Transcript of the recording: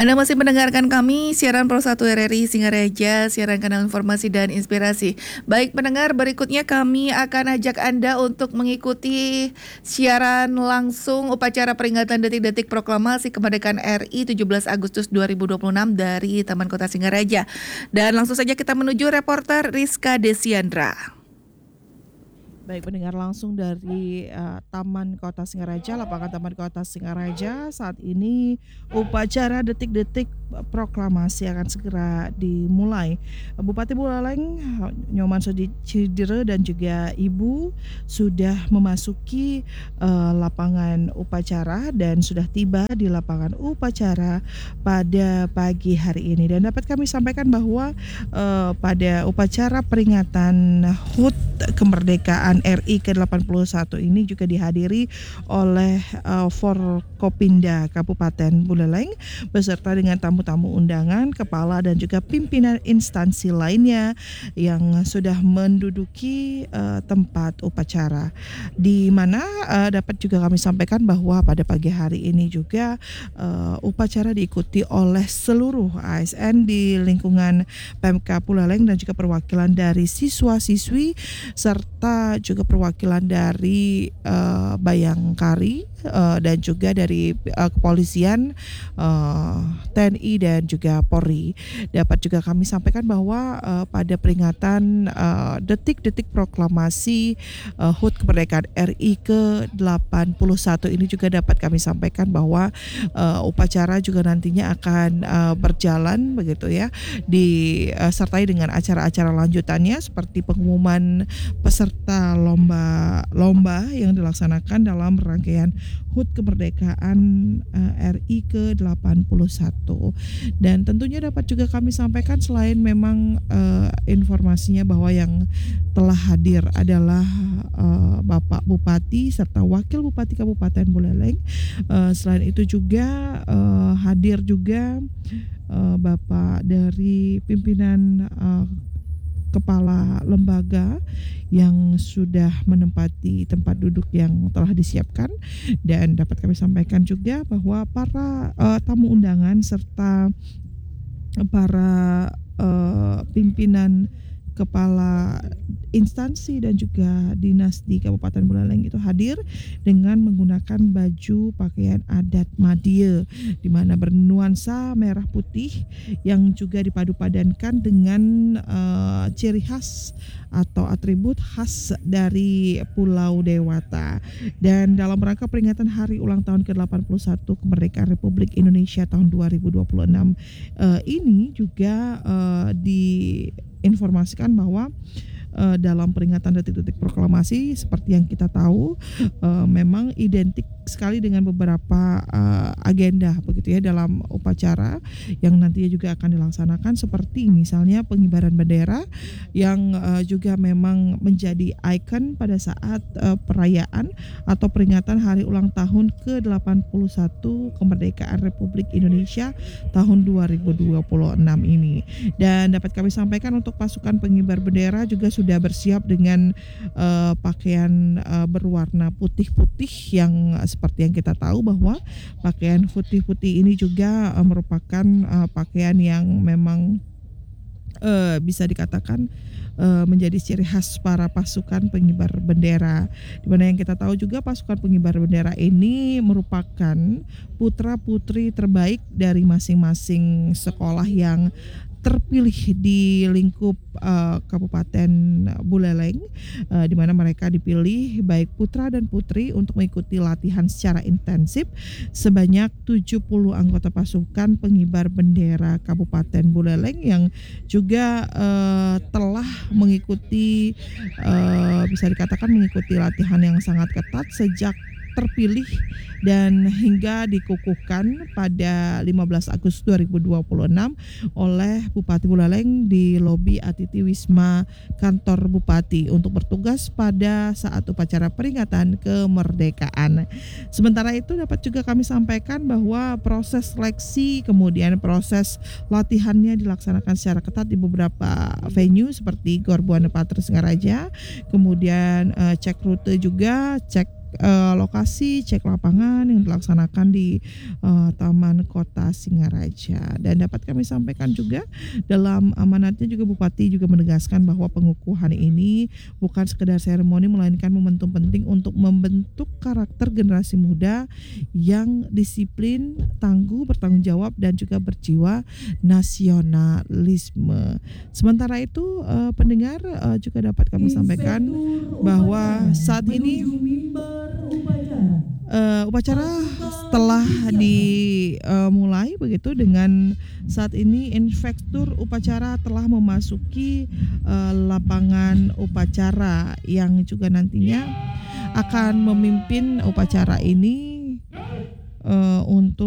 Anda masih mendengarkan kami, siaran Pro 1 RRI Singaraja, siaran kanal informasi dan inspirasi. Baik pendengar, berikutnya kami akan ajak Anda untuk mengikuti siaran langsung upacara peringatan detik-detik proklamasi kemerdekaan RI 17 Agustus 2026 dari Taman Kota Singaraja. Dan langsung saja kita menuju reporter Rizka Desiandra. Baik pendengar, langsung dari Taman Kota Singaraja, lapangan Taman Kota Singaraja. Saat ini upacara detik-detik proklamasi akan segera dimulai. Bupati Buleleng Nyoman Cidere dan juga Ibu sudah memasuki lapangan upacara dan sudah tiba di lapangan upacara pada pagi hari ini. Dan dapat kami sampaikan bahwa pada upacara peringatan HUT kemerdekaan RI ke-81 ini juga dihadiri oleh Forkopimda Kabupaten Buleleng beserta dengan tamu-tamu undangan, kepala dan juga pimpinan instansi lainnya yang sudah menduduki tempat upacara. Di mana dapat juga kami sampaikan bahwa pada pagi hari ini juga upacara diikuti oleh seluruh ASN di lingkungan Pemkab Buleleng dan juga perwakilan dari siswa-siswi serta juga perwakilan dari Bayangkari dan juga dari kepolisian, TNI dan juga Polri. Dapat juga kami sampaikan bahwa pada peringatan detik-detik proklamasi HUT kemerdekaan RI ke-81 ini juga dapat kami sampaikan bahwa upacara juga nantinya akan berjalan begitu ya, disertai dengan acara-acara lanjutannya seperti pengumuman peserta lomba yang dilaksanakan dalam rangkaian HUT kemerdekaan RI ke-81. Dan tentunya dapat juga kami sampaikan selain memang informasinya bahwa yang telah hadir adalah Bapak Bupati serta Wakil Bupati Kabupaten Buleleng. Selain itu juga hadir juga Bapak dari pimpinan kepala lembaga yang sudah menempati tempat duduk yang telah disiapkan. Dan dapat kami sampaikan juga bahwa para tamu undangan serta para pimpinan kepala instansi dan juga dinas di Kabupaten Buleleng itu hadir dengan menggunakan baju pakaian adat Madie di mana bernuansa merah putih yang juga dipadu-padankan dengan ciri khas atau atribut khas dari Pulau Dewata. Dan dalam rangka peringatan hari ulang tahun ke-81 kemerdekaan Republik Indonesia tahun 2026 ini juga diinformasikan bahwa dalam peringatan detik-detik proklamasi seperti yang kita tahu memang identik sekali dengan beberapa agenda begitu ya dalam upacara yang nantinya juga akan dilaksanakan, seperti misalnya pengibaran bendera yang juga memang menjadi ikon pada saat perayaan atau peringatan hari ulang tahun ke-81 kemerdekaan Republik Indonesia tahun 2026 ini. Dan dapat kami sampaikan untuk pasukan pengibar bendera juga sudah bersiap dengan pakaian berwarna putih-putih yang seperti yang kita tahu bahwa pakaian putih-putih ini juga merupakan pakaian yang memang bisa dikatakan menjadi ciri khas para pasukan pengibar bendera. Di mana yang kita tahu juga pasukan pengibar bendera ini merupakan putra-putri terbaik dari masing-masing sekolah yang terpilih di lingkup Kabupaten Buleleng, di mana mereka dipilih baik putra dan putri untuk mengikuti latihan secara intensif sebanyak 70 anggota pasukan pengibar bendera Kabupaten Buleleng yang juga telah mengikuti bisa dikatakan mengikuti latihan yang sangat ketat sejak terpilih dan hingga dikukuhkan pada 15 Agustus 2026 oleh Bupati Buleleng di lobi Atiti Wisma kantor Bupati untuk bertugas pada saat upacara peringatan kemerdekaan. Sementara itu dapat juga kami sampaikan bahwa proses seleksi kemudian proses latihannya dilaksanakan secara ketat di beberapa venue seperti Gor Buana Patra Singaraja, kemudian cek rute juga, cek lokasi, cek lapangan yang dilaksanakan di Taman Kota Singaraja. Dan dapat kami sampaikan juga dalam amanatnya juga Bupati juga menegaskan bahwa pengukuhan ini bukan sekedar seremoni melainkan momentum penting untuk membentuk karakter generasi muda yang disiplin, tangguh, bertanggung jawab dan juga berjiwa nasionalisme. Sementara itu pendengar juga dapat kami sampaikan bahwa saat ini upacara telah dimulai begitu dengan saat ini inspektur upacara telah memasuki lapangan upacara yang juga nantinya akan memimpin upacara ini untuk